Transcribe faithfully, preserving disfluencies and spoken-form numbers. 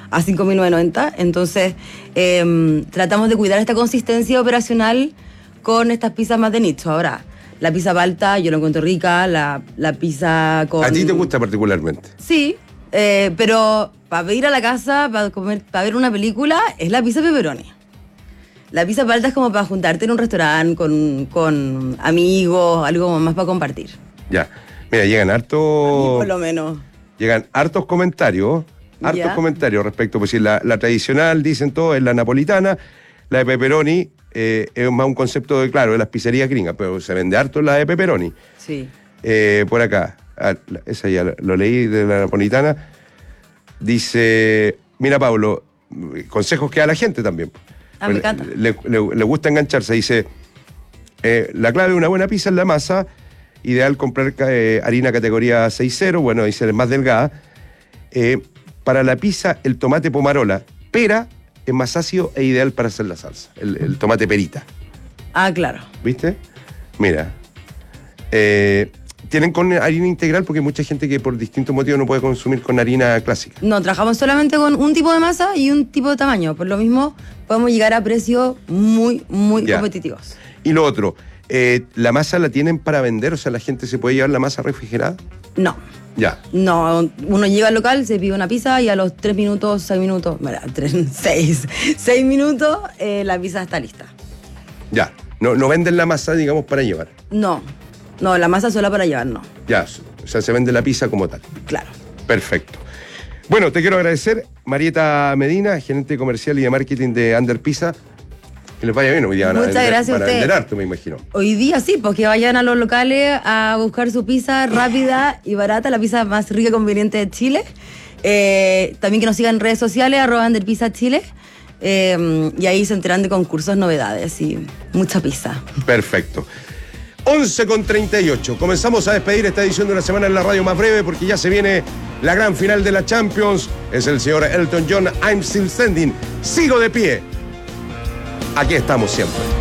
a cinco mil novecientos noventa. Entonces, eh, tratamos de cuidar esta consistencia operacional con estas pizzas más de nicho. Ahora, la pizza palta yo la encuentro rica, la, la pizza con... ¿A ti te gusta particularmente? Sí, eh, pero para ir a la casa, para comer, para ver una película, es la pizza pepperoni. La pizza palta es como para juntarte en un restaurante con, con amigos, algo más para compartir. Ya. Mira, llegan hartos... Por lo menos. Llegan hartos comentarios, hartos Ya. comentarios respecto, pues si la, la tradicional, dicen todos, es la napolitana, la de pepperoni eh, es más un concepto de, claro, de las pizzerías gringas, pero se vende harto la de pepperoni. Sí. Eh, por acá, ah, la- esa ya lo, lo leí de la napolitana, dice, mira Pablo, consejos que da la gente también. Ah, me encanta. Le, le- le gusta engancharse, dice, eh, la clave de una buena pizza es la masa. Ideal comprar eh, harina categoría seis cero, bueno, dice es más delgada. Eh, para la pizza, el tomate pomarola, pera, es más ácido e ideal para hacer la salsa. El, el tomate perita, Ah, claro. ¿viste? Mira. Eh, tienen con harina integral porque hay mucha gente que por distintos motivos no puede consumir con harina clásica. No, trabajamos solamente con un tipo de masa y un tipo de tamaño. Por lo mismo, podemos llegar a precios muy, muy Ya. competitivos. Y lo otro, eh, ¿la masa la tienen para vender? O sea, ¿la gente se puede llevar la masa refrigerada? No. Ya. No, uno llega al local, se pide una pizza y a los tres minutos, seis minutos, mira, tres, seis, seis minutos, eh, la pizza está lista. Ya. No, no venden la masa, digamos, para llevar. No, no, la masa sola para llevar, no. Ya. O sea, se vende la pizza como tal. Claro. Perfecto. Bueno, te quiero agradecer, Marieta Medina, gerente comercial y de marketing de Under Pizza. Que les vaya bien hoy día. Van a Muchas vender, gracias a van a ustedes. vender harto, me imagino. Hoy día sí, pues que vayan a los locales a buscar su pizza rápida y barata, la pizza más rica y conveniente de Chile. Eh, también que nos sigan en redes sociales, arroba Under Pizza Chile. Eh, y ahí se enteran de concursos, novedades y mucha pizza. Perfecto. once con treinta y ocho. Comenzamos a despedir esta edición de una semana en la radio más breve porque ya se viene la gran final de la Champions. Es el señor Elton John, I'm Still Standing. Sigo de pie. Aquí estamos siempre.